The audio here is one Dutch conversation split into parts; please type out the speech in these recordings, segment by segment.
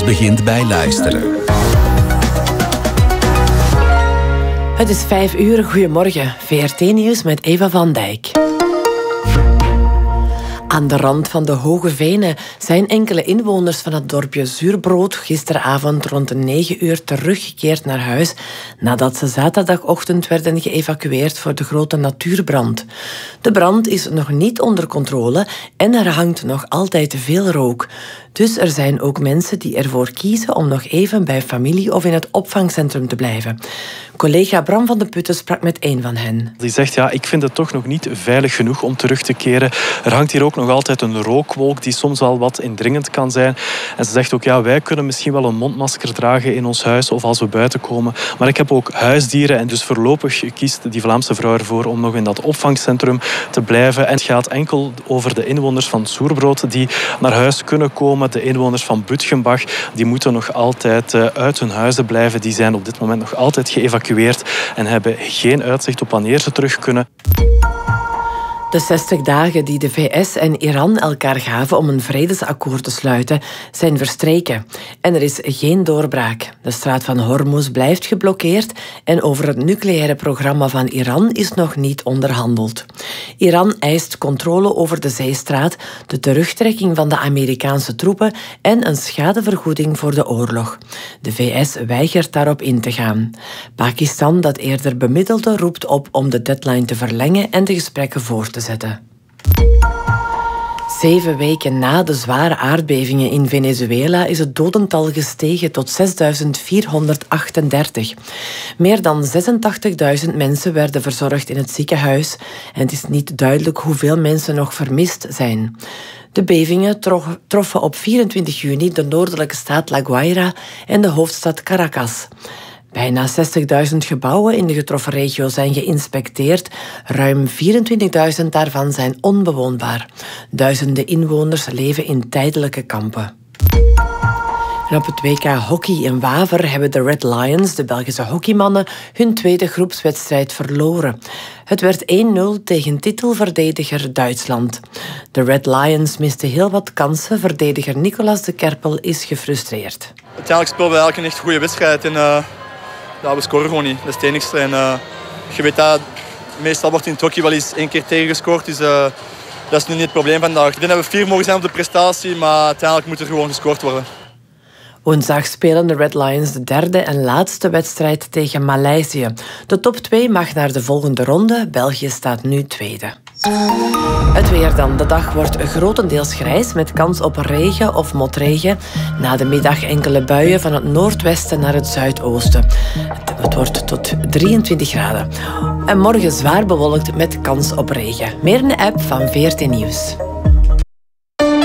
Alles begint bij luisteren. Het is 5 uur. Goedemorgen. VRT-nieuws met Eva van Dijk. Aan de rand van de Hoge Venen zijn enkele inwoners van het dorpje Zuurbrood gisteravond rond 9 uur teruggekeerd naar huis nadat ze zaterdagochtend werden geëvacueerd voor de grote natuurbrand. De brand is nog niet onder controle en er hangt nog altijd veel rook. Dus er zijn ook mensen die ervoor kiezen om nog even bij familie of in het opvangcentrum te blijven. Collega Bram van de Putten sprak met een van hen. Die zegt, ik vind het toch nog niet veilig genoeg om terug te keren. Er hangt hier ook nog altijd een rookwolk die soms wel wat indringend kan zijn. En ze zegt ook, wij kunnen misschien wel een mondmasker dragen in ons huis of als we buiten komen. Maar ik heb ook huisdieren en dus voorlopig kiest die Vlaamse vrouw ervoor om nog in dat opvangcentrum te blijven. En het gaat enkel over de inwoners van Zuurbrood die naar huis kunnen komen. De inwoners van Butgenbach die moeten nog altijd uit hun huizen blijven. Die zijn op dit moment nog altijd geëvacueerd en hebben geen uitzicht op wanneer ze terug kunnen. De 60 dagen die de VS en Iran elkaar gaven om een vredesakkoord te sluiten, zijn verstreken. En er is geen doorbraak. De straat van Hormuz blijft geblokkeerd en over het nucleaire programma van Iran is nog niet onderhandeld. Iran eist controle over de zeestraat, de terugtrekking van de Amerikaanse troepen en een schadevergoeding voor de oorlog. De VS weigert daarop in te gaan. Pakistan, dat eerder bemiddelde, roept op om de deadline te verlengen en de gesprekken voor te zetten. 7 weken na de zware aardbevingen in Venezuela is het dodental gestegen tot 6.438. Meer dan 86.000 mensen werden verzorgd in het ziekenhuis en het is niet duidelijk hoeveel mensen nog vermist zijn. De bevingen troffen op 24 juni de noordelijke staat La Guaira en de hoofdstad Caracas. Bijna 60.000 gebouwen in de getroffen regio zijn geïnspecteerd. Ruim 24.000 daarvan zijn onbewoonbaar. Duizenden inwoners leven in tijdelijke kampen. En op het WK Hockey in Waver hebben de Red Lions, de Belgische hockeymannen, hun tweede groepswedstrijd verloren. Het werd 1-0 tegen titelverdediger Duitsland. De Red Lions misten heel wat kansen. Verdediger Nicolas de Kerpel is gefrustreerd. Uiteindelijk spelen we eigenlijk een echt goede wedstrijd. We scoren gewoon niet. Dat is het enigste. En je weet dat meestal wordt in het hockey wel eens 1 keer tegengescoord. Dus dat is nu niet het probleem vandaag. Ik denk dat we 4 mogen zijn op de prestatie, maar uiteindelijk moet er gewoon gescoord worden. Woensdag spelen de Red Lions de derde en laatste wedstrijd tegen Maleisië. De top 2 mag naar de volgende ronde. België staat nu tweede. Het weer dan. De dag wordt grotendeels grijs met kans op regen of motregen. Na de middag enkele buien van het noordwesten naar het zuidoosten. Het wordt tot 23 graden. En morgen zwaar bewolkt met kans op regen. Meer in de app van VRT Nieuws.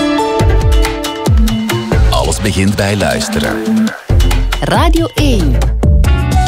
Alles begint bij luisteren. Radio 1.